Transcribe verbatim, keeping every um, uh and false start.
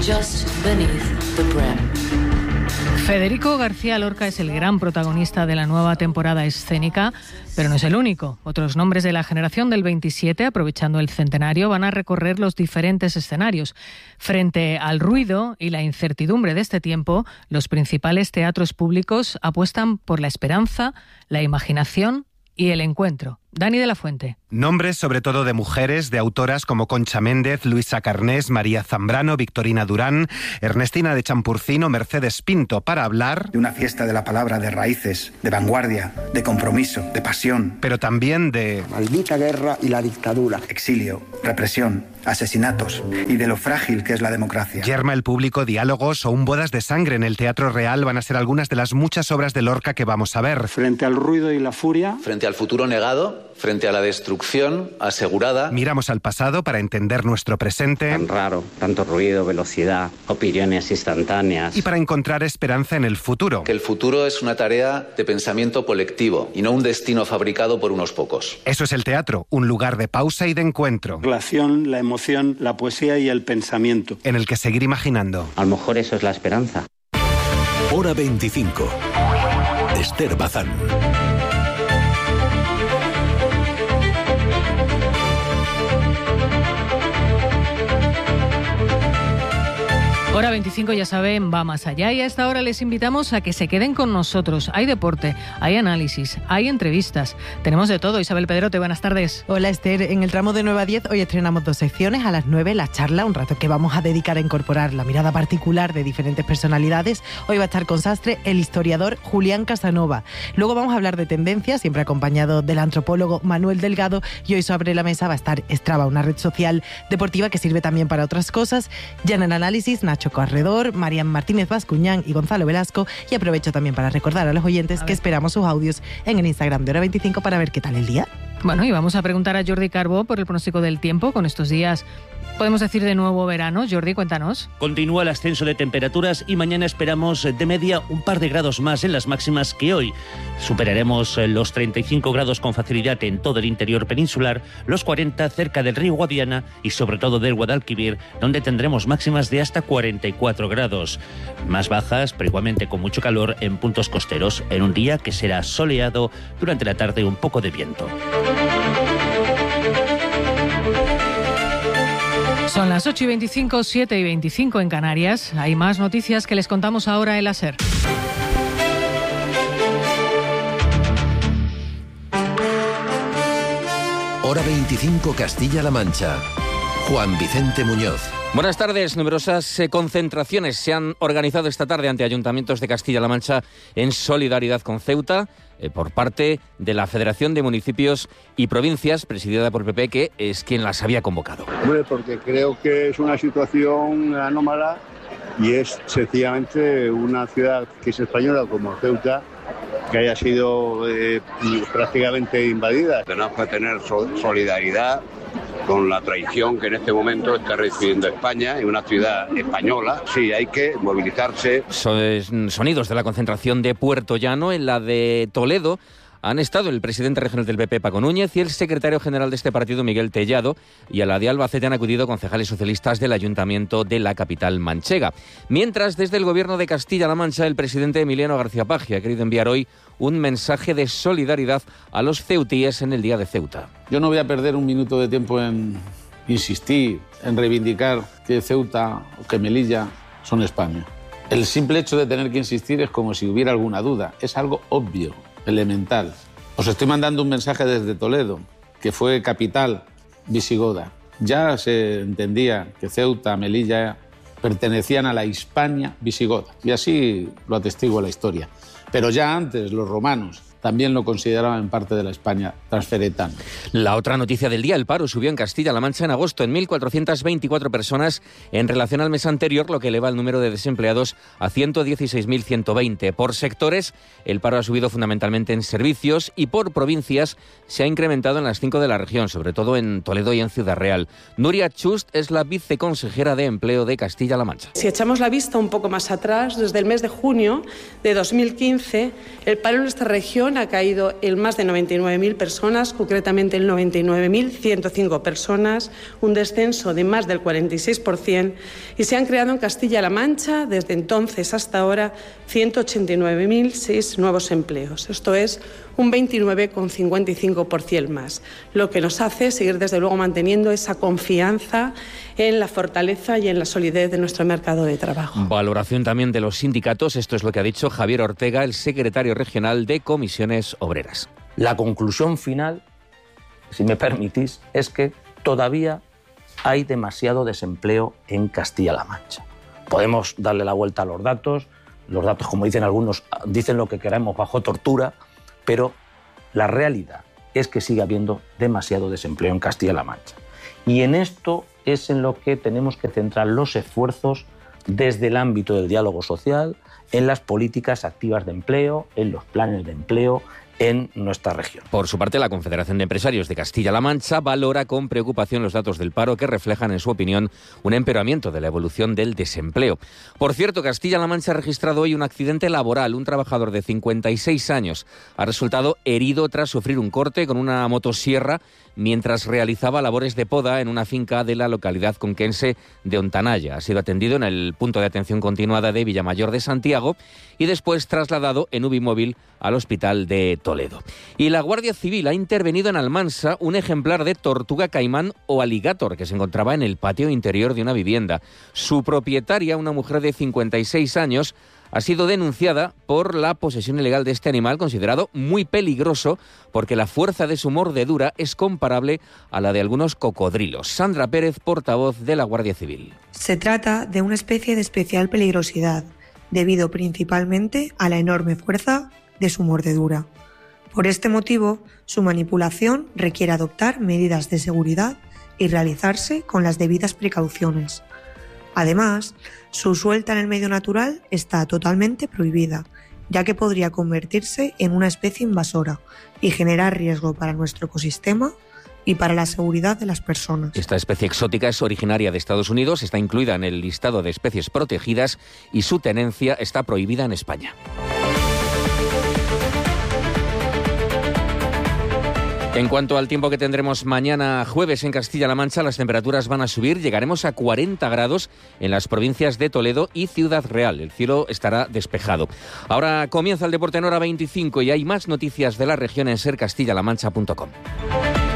just beneath the brim. Federico García Lorca es el gran protagonista de la nueva temporada escénica, pero no es el único. Otros nombres de la generación del veintisiete, aprovechando el centenario, van a recorrer los diferentes escenarios. Frente al ruido y la incertidumbre de este tiempo, los principales teatros públicos apuestan por la esperanza, la imaginación y el encuentro. Dani de la Fuente. Nombres sobre todo de mujeres, de autoras como Concha Méndez, Luisa Carnés, María Zambrano, Victorina Durán, Ernestina de Champurcino, Mercedes Pinto, para hablar de una fiesta de la palabra, de raíces, de vanguardia, de compromiso, de pasión. Pero también de maldita guerra y la dictadura, exilio, represión, asesinatos y de lo frágil que es la democracia. Yerma el público, diálogos o un bodas de sangre en el Teatro Real van a ser algunas de las muchas obras de Lorca que vamos a ver. Frente al ruido y la furia, frente al futuro negado, frente a la destrucción asegurada. Miramos al pasado para entender nuestro presente. Tan raro, tanto ruido, velocidad, opiniones instantáneas. Y para encontrar esperanza en el futuro. Que el futuro es una tarea de pensamiento colectivo y no un destino fabricado por unos pocos. Eso es el teatro, un lugar de pausa y de encuentro. La acción, la emoción, la poesía y el pensamiento. En el que seguir imaginando. A lo mejor eso es la esperanza. Hora veinticinco. Esther Bazán. Hora veinticinco, ya saben, va más allá y a esta hora les invitamos a que se queden con nosotros. Hay deporte, hay análisis, hay entrevistas, tenemos de todo. Isabel Pedrote, buenas tardes. Hola Esther, en el tramo de nueve a diez hoy estrenamos dos secciones. A las nueve la charla, un rato que vamos a dedicar a incorporar la mirada particular de diferentes personalidades. Hoy va a estar con Sastre el historiador Julián Casanova. Luego vamos a hablar de tendencias, siempre acompañado del antropólogo Manuel Delgado, y hoy sobre la mesa va a estar Strava, una red social deportiva que sirve también para otras cosas. Ya en el análisis, Nacho Corredor, Marian Martínez Bascuñán y Gonzalo Velasco. Y aprovecho también para recordar a los oyentes a que esperamos sus audios en el Instagram de Hora veinticinco para ver qué tal el día. Bueno, y vamos a preguntar a Jordi Carbó por el pronóstico del tiempo con estos días. Podemos decir de nuevo verano. Jordi, cuéntanos. Continúa el ascenso de temperaturas y mañana esperamos de media un par de grados más en las máximas que hoy. Superaremos los treinta y cinco grados con facilidad en todo el interior peninsular, los cuarenta cerca del río Guadiana y sobre todo del Guadalquivir, donde tendremos máximas de hasta cuarenta y cuatro grados. Más bajas, pero igualmente con mucho calor en puntos costeros, en un día que será soleado, durante la tarde un poco de viento. Son las ocho y veinticinco, siete y veinticinco en Canarias. Hay más noticias que les contamos ahora en la SER. Hora veinticinco Castilla-La Mancha. Juan Vicente Muñoz. Buenas tardes. Numerosas eh, concentraciones se han organizado esta tarde ante ayuntamientos de Castilla-La Mancha en solidaridad con Ceuta, eh, por parte de la Federación de Municipios y Provincias, presidida por P P, que es quien las había convocado. Bueno, porque creo que es una situación anómala y es sencillamente una ciudad que es española como Ceuta, que haya sido eh, prácticamente invadida. Tenemos que tener solidaridad con la traición que en este momento está recibiendo España en una ciudad española. Sí, hay que movilizarse. Son sonidos de la concentración de Puerto Llano. En la de Toledo han estado el presidente regional del P P, Paco Núñez, y el secretario general de este partido, Miguel Tellado, y a la de Albacete han acudido concejales socialistas del ayuntamiento de la capital manchega. Mientras, desde el gobierno de Castilla-La Mancha, el presidente Emiliano García Paje ha querido enviar hoy un mensaje de solidaridad a los ceutíes en el Día de Ceuta. Yo no voy a perder un minuto de tiempo en insistir, en reivindicar que Ceuta o que Melilla son España. El simple hecho de tener que insistir es como si hubiera alguna duda. Es algo obvio, elemental. Os estoy mandando un mensaje desde Toledo, que fue capital visigoda. Ya se entendía que Ceuta, Melilla pertenecían a la Hispania visigoda, y así lo atestigua la historia. Pero ya antes los romanos también lo consideraban parte de la España transferetana. La otra noticia del día, el paro subió en Castilla-La Mancha en agosto en mil cuatrocientas veinticuatro personas en relación al mes anterior, lo que eleva el número de desempleados a ciento dieciséis mil ciento veinte. Por sectores, el paro ha subido fundamentalmente en servicios y por provincias se ha incrementado en las cinco de la región, sobre todo en Toledo y en Ciudad Real. Nuria Chust es la viceconsejera de Empleo de Castilla-La Mancha. Si echamos la vista un poco más atrás, desde el mes de junio de dos mil quince, el paro en esta región población ha caído en más de noventa y nueve mil personas, concretamente en noventa y nueve mil ciento cinco personas, un descenso de más del cuarenta y seis por ciento, y se han creado en Castilla-La Mancha, desde entonces hasta ahora, ciento ochenta y nueve mil seis nuevos empleos. Esto es un veintinueve coma cincuenta y cinco por ciento más, lo que nos hace seguir, desde luego, manteniendo esa confianza en la fortaleza y en la solidez de nuestro mercado de trabajo. Valoración también de los sindicatos. Esto es lo que ha dicho Javier Ortega, el secretario regional de Comisiones Obreras. La conclusión final, si me permitís, es que todavía hay demasiado desempleo en Castilla-La Mancha. Podemos darle la vuelta a los datos. Los datos, como dicen algunos, dicen lo que queramos bajo tortura, pero la realidad es que sigue habiendo demasiado desempleo en Castilla-La Mancha. Y en esto es en lo que tenemos que centrar los esfuerzos desde el ámbito del diálogo social, en las políticas activas de empleo, en los planes de empleo en nuestra región. Por su parte, la Confederación de Empresarios de Castilla-La Mancha valora con preocupación los datos del paro que reflejan, en su opinión, un empeoramiento de la evolución del desempleo. Por cierto, Castilla-La Mancha ha registrado hoy un accidente laboral. Un trabajador de cincuenta y seis años ha resultado herido tras sufrir un corte con una motosierra mientras realizaba labores de poda en una finca de la localidad conquense de Ontanaya. Ha sido atendido en el punto de atención continuada de Villamayor de Santiago y después trasladado en UBI al hospital de Toledo. Y la Guardia Civil ha intervenido en Almansa un ejemplar de tortuga caimán o alligator que se encontraba en el patio interior de una vivienda. Su propietaria, una mujer de cincuenta y seis años, ha sido denunciada por la posesión ilegal de este animal, considerado muy peligroso porque la fuerza de su mordedura es comparable a la de algunos cocodrilos. Sandra Pérez, portavoz de la Guardia Civil. Se trata de una especie de especial peligrosidad, debido principalmente a la enorme fuerza de su mordedura. Por este motivo, su manipulación requiere adoptar medidas de seguridad y realizarse con las debidas precauciones. Además, su suelta en el medio natural está totalmente prohibida, ya que podría convertirse en una especie invasora y generar riesgo para nuestro ecosistema y para la seguridad de las personas. Esta especie exótica es originaria de Estados Unidos, está incluida en el listado de especies protegidas y su tenencia está prohibida en España. En cuanto al tiempo que tendremos mañana jueves en Castilla-La Mancha, las temperaturas van a subir. Llegaremos a cuarenta grados en las provincias de Toledo y Ciudad Real. El cielo estará despejado. Ahora comienza el deporte en hora veinticinco y hay más noticias de la región en ser castilla la mancha punto com.